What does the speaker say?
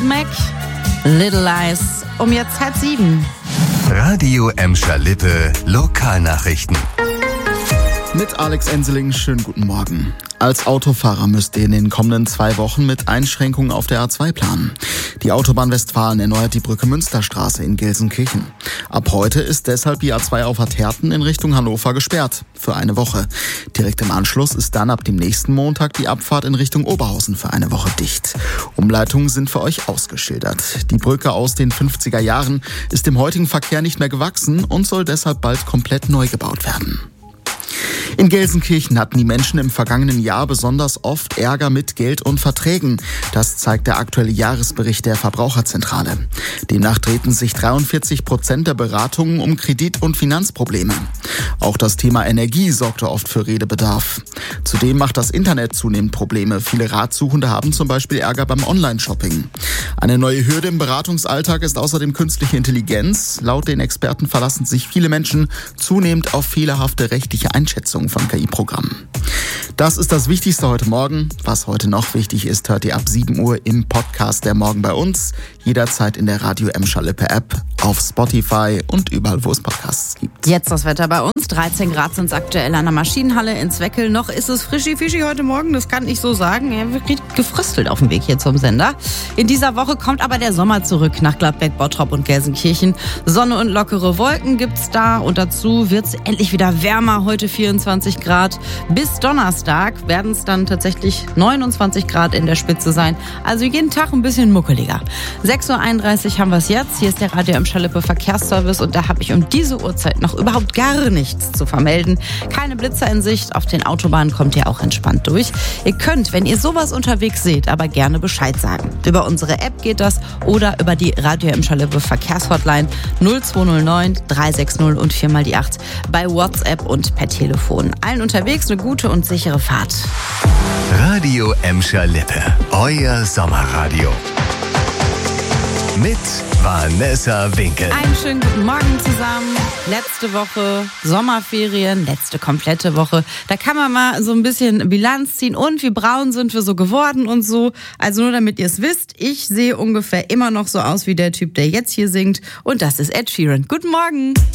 Fleetwood Mac, Little Lies, um jetzt 6:30. Radio Emscher-Lippe, Lokalnachrichten. Mit Alex Enseling, schönen guten Morgen. Als Autofahrer müsst ihr in den kommenden 2 Wochen mit Einschränkungen auf der A2 planen. Die Autobahn Westfalen erneuert die Brücke Münsterstraße in Gelsenkirchen. Ab heute ist deshalb die A2 auf Herten in Richtung Hannover gesperrt. Für eine Woche. Direkt im Anschluss ist dann ab dem nächsten Montag die Abfahrt in Richtung Oberhausen für eine Woche dicht. Umleitungen sind für euch ausgeschildert. Die Brücke aus den 50er Jahren ist dem heutigen Verkehr nicht mehr gewachsen und soll deshalb bald komplett neu gebaut werden. In Gelsenkirchen hatten die Menschen im vergangenen Jahr besonders oft Ärger mit Geld und Verträgen. Das zeigt der aktuelle Jahresbericht der Verbraucherzentrale. Demnach drehten sich 43% der Beratungen um Kredit- und Finanzprobleme. Auch das Thema Energie sorgte oft für Redebedarf. Zudem macht das Internet zunehmend Probleme. Viele Ratsuchende haben zum Beispiel Ärger beim Online-Shopping. Eine neue Hürde im Beratungsalltag ist außerdem künstliche Intelligenz. Laut den Experten verlassen sich viele Menschen zunehmend auf fehlerhafte rechtliche Einschätzungen von KI-Programmen. Das ist das Wichtigste heute Morgen. Was heute noch wichtig ist, hört ihr ab 7 Uhr im Podcast Der Morgen bei uns. Jederzeit in der Radio Emscher-Lippe App, auf Spotify und überall, wo es Podcasts gibt. Jetzt das Wetter bei uns. 13 Grad sind es aktuell an der Maschinenhalle in Zweckel. Noch ist es frischi-fischi heute Morgen, das kann ich so sagen. Er wird gefröstelt auf dem Weg hier zum Sender. In dieser Woche kommt aber der Sommer zurück nach Gladbeck, Bottrop und Gelsenkirchen. Sonne und lockere Wolken gibt's da und dazu wird's endlich wieder wärmer. Heute 24 Grad. Bis Donnerstag werden es dann tatsächlich 29 Grad in der Spitze sein. Also jeden Tag ein bisschen muckeliger. 6:31 Uhr haben wir es jetzt. Hier ist der Radio Emscher-Lippe Verkehrsservice und da habe ich um diese Uhrzeit noch überhaupt gar nichts zu vermelden. Keine Blitzer in Sicht. Auf den Autobahnen kommt ihr auch entspannt durch. Ihr könnt, wenn ihr sowas unterwegs seht, aber gerne Bescheid sagen. Über unsere App geht das oder über die Radio Emscher-Lippe Verkehrshotline 0209 360 und 4x8 bei WhatsApp und per Telefon. Allen unterwegs eine gute und sichere Fahrt. Radio Emscher-Lippe, euer Sommerradio. Mit Vanessa Winkel. Einen schönen guten Morgen zusammen. Letzte Woche Sommerferien, letzte komplette Woche. Da kann man mal so ein bisschen Bilanz ziehen und wie braun sind wir so geworden und so. Also nur damit ihr es wisst, ich sehe ungefähr immer noch so aus wie der Typ, der jetzt hier singt. Und das ist Ed Sheeran. Guten Morgen.